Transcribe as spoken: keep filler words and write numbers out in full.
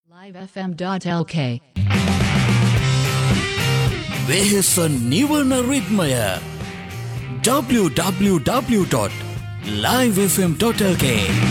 live f m dot l k වෙහෙස නිවන රිද්මය w w w dot live f m dot l k